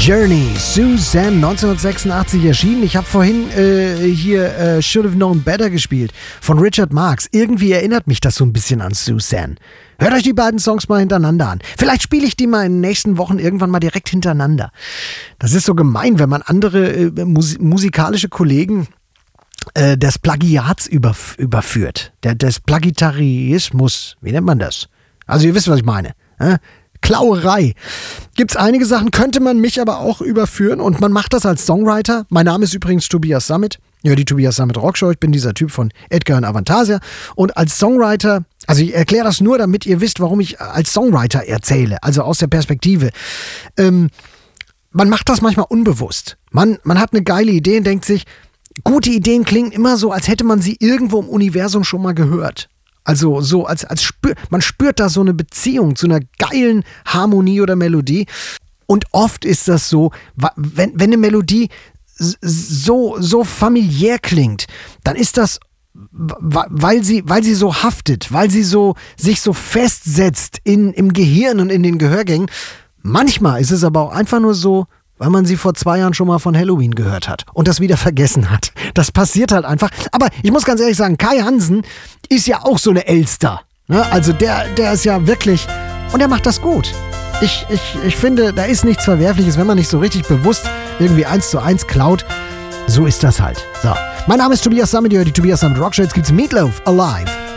Journey, Suzanne, 1986 erschienen. Ich habe vorhin hier Should Have Known Better gespielt von Richard Marx. Irgendwie erinnert mich das so ein bisschen an Suzanne. Hört euch die beiden Songs mal hintereinander an. Vielleicht spiele ich die mal in den nächsten Wochen irgendwann mal direkt hintereinander. Das ist so gemein, wenn man andere musikalische Kollegen des Plagiats überführt. Des Plagitarismus. Wie nennt man das? Also ihr wisst, was ich meine. Klauerei. Gibt's einige Sachen, könnte man mich aber auch überführen und man macht das als Songwriter. Mein Name ist übrigens Tobias Sammet. Ja, die Tobias Sammet Rockshow. Ich bin dieser Typ von Edgar und Avantasia. Und als Songwriter, also ich erkläre das nur, damit ihr wisst, warum ich als Songwriter erzähle. Also aus der Perspektive. Man macht das manchmal unbewusst. Man hat eine geile Idee und denkt sich, gute Ideen klingen immer so, als hätte man sie irgendwo im Universum schon mal gehört. Also so, man spürt da so eine Beziehung zu einer geilen Harmonie oder Melodie. Und oft ist das so, wenn eine Melodie so familiär klingt, dann ist das, weil sie so haftet, weil sie sich so festsetzt im Gehirn und in den Gehörgängen. Manchmal ist es aber auch einfach nur so, weil man sie vor 2 Jahren schon mal von Halloween gehört hat und das wieder vergessen hat. Das passiert halt einfach. Aber ich muss ganz ehrlich sagen, Kai Hansen ist ja auch so eine Elster. Ne? Also der ist ja wirklich, und der macht das gut. Ich finde, da ist nichts Verwerfliches, wenn man nicht so richtig bewusst irgendwie 1:1 klaut. So ist das halt. So. Mein Name ist Tobias Sammet, ihr hört die Tobias Sammet Rockshow. Jetzt gibt's Meatloaf Alive.